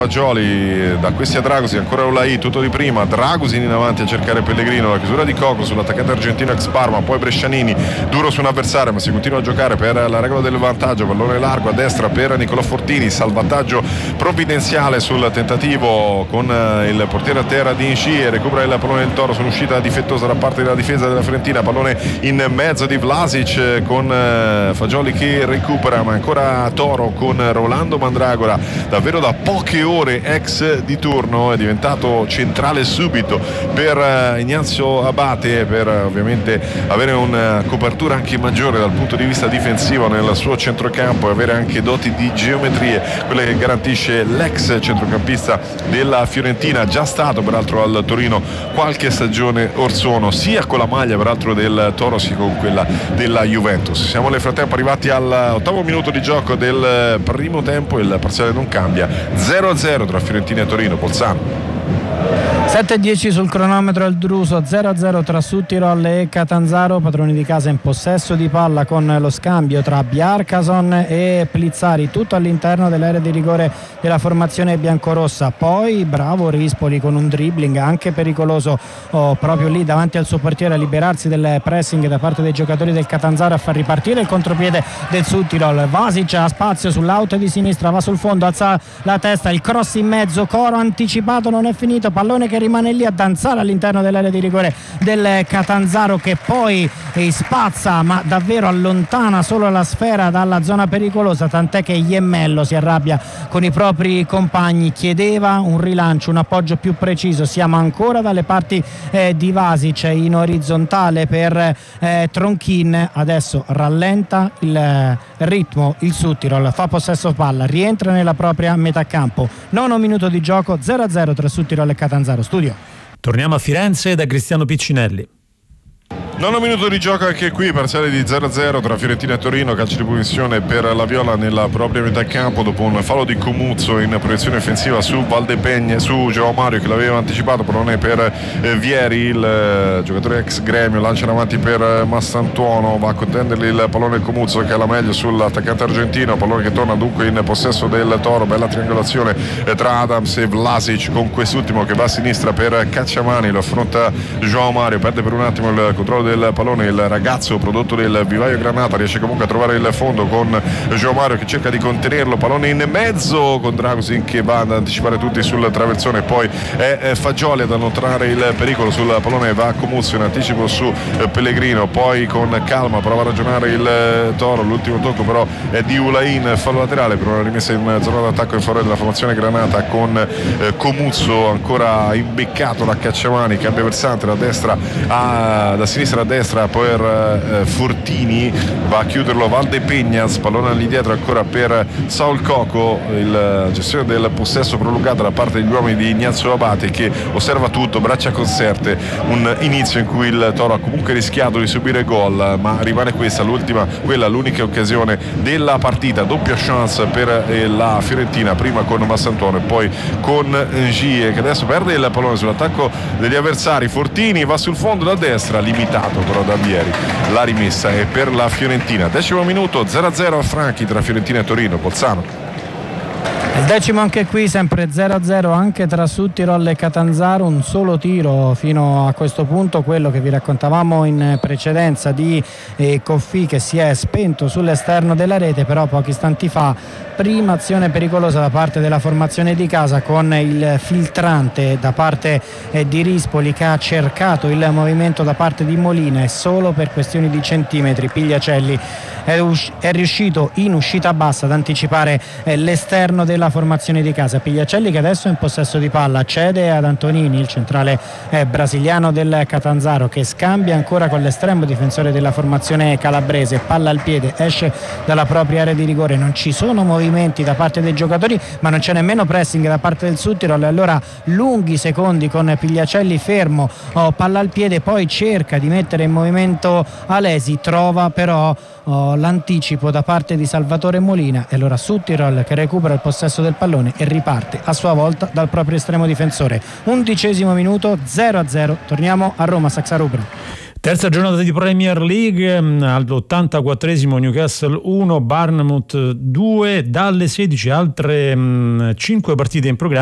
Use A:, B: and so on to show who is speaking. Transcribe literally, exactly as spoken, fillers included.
A: Fagioli, da questi a Dragusin, ancora Ulai, tutto di prima, Dragusin in avanti a cercare Pellegrino, la chiusura di Coco sull'attaccante argentino ex Parma, poi Brescianini, duro su un avversario ma si continua a giocare per la regola del vantaggio, pallone largo a destra per Nicolò Fortini, salvataggio provvidenziale sul tentativo con il portiere a terra di Inci, recupera il pallone del Toro sull'uscita difettosa da parte della difesa della Fiorentina, pallone in mezzo di Vlasic con Fagioli che recupera, ma ancora Toro con Rolando Mandragora, davvero da poche ore ex di turno, è diventato centrale subito per Ignazio Abate, per ovviamente avere una copertura anche maggiore dal punto di vista difensivo nel suo centrocampo e avere anche doti di geometrie, quelle che garantisce l'ex centrocampista della Fiorentina, già stato peraltro al Torino qualche stagione or sono, sia con la maglia peraltro del Toro sia con quella della Juventus. Siamo nel frattempo arrivati all'ottavo minuto di gioco del primo tempo, il parziale non cambia, zero a zero tra Fiorentina e Torino. Bolzano.
B: sette e dieci sul cronometro il Druso, zero a zero tra Südtirol e Catanzaro, padroni di casa in possesso di palla con lo scambio tra Bjarkason e Plizzari, tutto all'interno dell'area di rigore della formazione biancorossa. Poi bravo Rispoli con un dribbling anche pericoloso oh, proprio lì davanti al suo portiere a liberarsi del pressing da parte dei giocatori del Catanzaro, a far ripartire il contropiede del Südtirol. Vasic ha spazio sull'out di sinistra, va sul fondo, alza la testa, il cross in mezzo, Coro anticipato, non è finito, pallone che rimane lì a danzare all'interno dell'area di rigore del Catanzaro, che poi spazza ma davvero allontana solo la sfera dalla zona pericolosa, tant'è che Iemmello si arrabbia con i propri compagni, chiedeva un rilancio, un appoggio più preciso. Siamo ancora dalle parti eh, di Vasic in orizzontale per eh, Tronchin, adesso rallenta il eh, ritmo il Südtirol, fa possesso palla, rientra nella propria metà campo. Nono minuto di gioco, zero a zero tra Südtirol e Catanzaro. Studio.
C: Torniamo a Firenze da Cristiano Piccinelli.
A: Nono minuto di gioco anche qui, parziale di zero a zero tra Fiorentina e Torino, calcio di punizione per la Viola nella propria metà campo dopo un fallo di Comuzzo in proiezione offensiva su Valdepegne, su Gio Mario che l'aveva anticipato, pallone per eh, Vieri, il eh, giocatore ex Gremio, lancia in avanti per eh, Massantuono, va a contenderli il pallone Comuzzo che ha la meglio sull'attaccante argentino, pallone che torna dunque in possesso del Toro, bella triangolazione eh, tra Adams e Vlasic con quest'ultimo che va a sinistra per Cacciamani, lo affronta Gio Mario, perde per un attimo il controllo del pallone il ragazzo prodotto del Vivaio Granata, riesce comunque a trovare il fondo con Gio Mario che cerca di contenerlo, pallone in mezzo con Dragusin che va ad anticipare tutti sul traversone, poi è Fagioli ad allontanare il pericolo sul pallone, va Comuzzo in anticipo su Pellegrino, poi con calma prova a ragionare il Toro, l'ultimo tocco però è di Ulain, fallo laterale per una rimessa in zona d'attacco in favore della formazione Granata con Comuzzo ancora imbeccato da Cacciamani, cambia versante da destra a, da sinistra a destra per eh, Fortini, va a chiuderlo Valdepeñas, pallone all'indietro ancora per Saul Coco, la gestione del possesso prolungata da parte degli uomini di Ignazio Abate che osserva tutto, braccia conserte, un inizio in cui il Toro ha comunque rischiato di subire gol, ma rimane questa l'ultima, quella l'unica occasione della partita, doppia chance per eh, la Fiorentina, prima con Massantuono e poi con Gie che adesso perde il pallone sull'attacco degli avversari. Fortini va sul fondo da destra, limitato però da Vieri, la rimessa è per la Fiorentina. Decimo minuto, zero a zero a Franchi tra Fiorentina e Torino. Bolzano.
B: Il decimo anche qui, sempre zero a zero anche tra Südtirol e Catanzaro, un solo tiro fino a questo punto, quello che vi raccontavamo in precedenza di eh, Coffi che si è spento sull'esterno della rete, però pochi istanti fa prima azione pericolosa da parte della formazione di casa con il filtrante da parte eh, di Rispoli che ha cercato il movimento da parte di Molina e solo per questioni di centimetri Pigliacelli è, us- è riuscito in uscita bassa ad anticipare eh, l'esterno della formazione di casa. Pigliacelli che adesso è in possesso di palla, cede ad Antonini, il centrale eh, brasiliano del Catanzaro, che scambia ancora con l'estremo difensore della formazione calabrese, palla al piede, esce dalla propria area di rigore, non ci sono movimenti da parte dei giocatori ma non c'è nemmeno pressing da parte del Südtirol, allora lunghi secondi con Pigliacelli fermo, oh, palla al piede, poi cerca di mettere in movimento Alesi, trova però oh, l'anticipo da parte di Salvatore Molina e allora Südtirol che recupera il possesso del pallone e riparte a sua volta dal proprio estremo difensore. Undicesimo minuto, zero a zero. Torniamo a Roma, Saxa Rubra.
C: Terza giornata di Premier League, all'ottantaquattresimo Newcastle uno, Bournemouth due, dalle sedici altre cinque partite in programma.